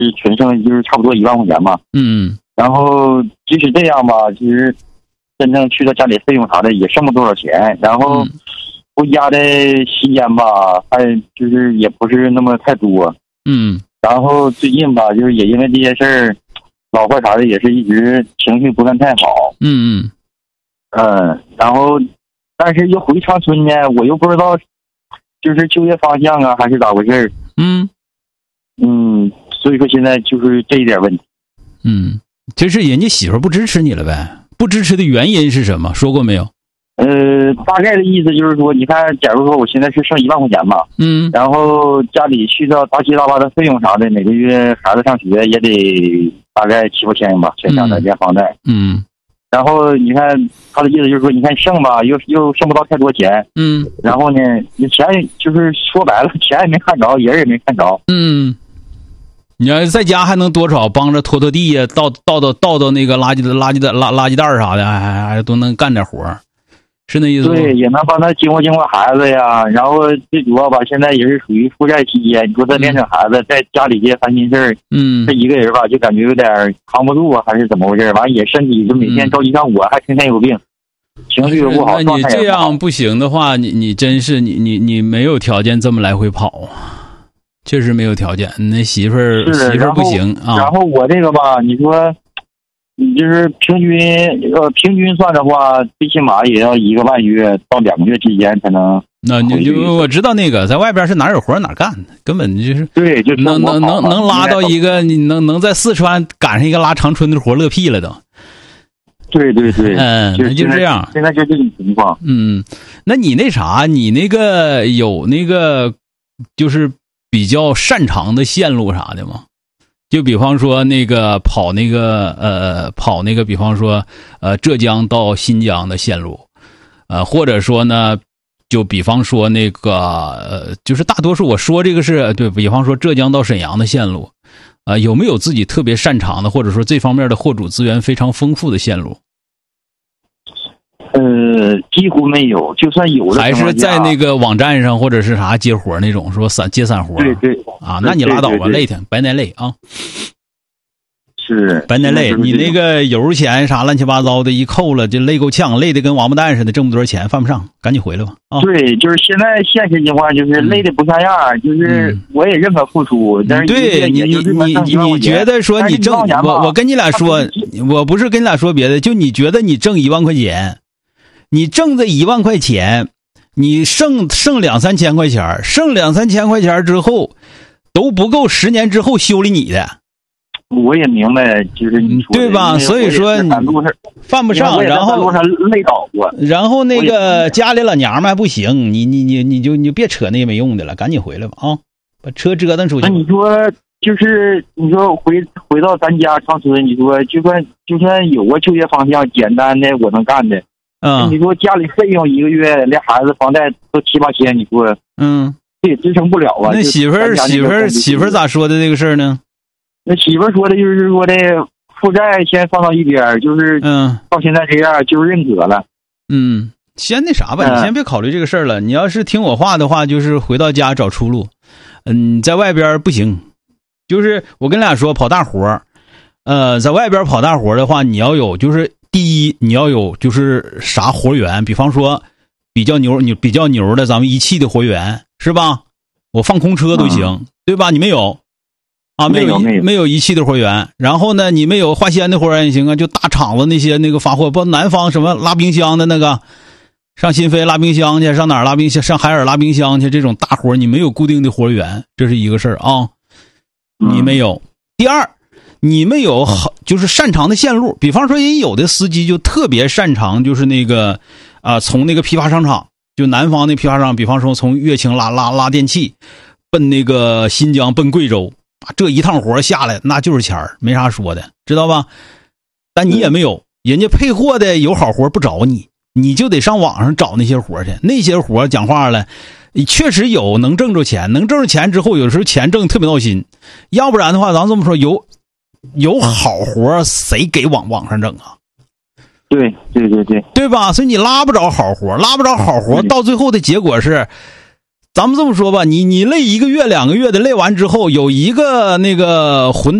是全剩就是差不多1万块钱嘛。然后即使这样吧，其实真正去到家里费用啥的也剩不多少钱。然后回家的时间吧，还就是也不是那么太多。然后最近吧，就是也因为这些事儿，老婆啥的也是一直情绪不算太好。然后但是又回长春呢，我又不知道就是就业方向啊还是咋回事。所以说现在就是这一点问题。 这是人家媳妇不支持你了呗？不支持的原因是什么？说过没有？ 大概的意思就是说，你看，假如说我现在是剩1万块钱吧，然后家里去到杂七杂八的费用啥的，每个月孩子上学也得大概7、8千吧，全家的连房贷。然后你看他的意思就是说，你看剩吧，又剩不到太多钱。然后呢，你钱就是说白了，钱也没看着，人也没看着。 你要在家还能多少帮着拖拖地呀，倒那个垃圾袋啥的，还都能干点活，是那意思吗？ 对，也能帮他经过孩子呀。然后最主要吧，现在也是属于负债期间，你说再连着孩子，在家里这些烦心事儿，这一个人吧，就感觉有点扛不住啊，还是怎么回事？完了也身体就每天着急上火，还天天有病，情绪又不好。 那你这样不行的话，你真是你没有条件这么来回跑。确实没有条件，那媳妇儿不行啊。 然后我这个吧，你说，你就是平均算的话，最起码也要1个半月到2个月之间才能。 那你就我知道那个在外边是哪有活哪干，根本就是对，就能拉到一个，你能在四川赶上一个拉长春的活，乐屁了都。 对， 那就这样。 现在就这种情况。 那你那啥，你那个有那个就是比较擅长的线路啥的吗？就比方说那个跑那个比方说浙江到新疆的线路，或者说呢，就比方说那个就是大多数我说这个是对比方说浙江到沈阳的线路，有没有自己特别擅长的，或者说这方面的货主资源非常丰富的线路？ 几乎没有，就算有的还是在那个网站上或者是啥接活那种，说接散活。 对啊，那你拉倒吧，累挺，白耐累啊。 是白耐累，你那个油钱啥乱七八糟的一扣了，就累够呛，累的跟王八蛋似的，挣不多少钱，犯不上，赶紧回来吧啊！ 对，就是现在现实情况就是累的不像样，就是我也认可付出，但是对你觉得说你挣我跟你俩说，我不是跟你俩说别的，就你觉得你挣1万块钱。你挣这1万块钱，你剩2-3千块钱，剩2-3千块钱之后，都不够10年之后修理你的。 我也明白，就是你说对吧？所以说犯不上，然后累倒过， 然后那个家里老娘们还不行，你就别扯那个没用的了，赶紧回来吧啊！把车折腾出去。 那你说就是你说回到咱家长春，你说就算有个就业方向简单的我能干的。你说家里费用1个月连孩子房贷都7、8千，你说这也支撑不了啊。 那媳妇儿咋说的这个事儿呢？ 那媳妇儿说的就是说的负债先放到一边，就是到现在这样就是认可了。 先那啥吧，你先别考虑这个事儿了。你要是听我话的话，就是回到家找出路。在外边不行，就是我跟俩说跑大活，在外边跑大活的话，你要有就是第一，你要有就是啥活源，比方说比较牛的咱们一汽的活源是吧？我放空车都行，对吧？你没有啊？没有一汽的活源。然后呢，你没有华西安的活源也行啊，就大厂子那些那个发货，包括南方什么拉冰箱的那个，上新飞拉冰箱去，上哪儿拉冰箱，上海尔拉冰箱去，这种大活你没有固定的活源，这是一个事儿啊。你没有。第二，你们有好就是擅长的线路，比方说也有的司机就特别擅长，就是那个从那个批发商场，就南方那批发商，比方说从乐清拉电器，奔那个新疆奔贵州，这一趟活下来那就是钱儿，没啥说的，知道吧？但你也没有，人家配货的有好活不找你，你就得上网上找那些活去。那些活讲话了，确实有能挣着钱，能挣着钱之后，有时候钱挣特别闹心，要不然的话，咱这么说有好活谁给网上整啊？对吧？所以你拉不着好活，到最后的结果是咱们这么说吧，你累1个月2个月的，累完之后有一个那个混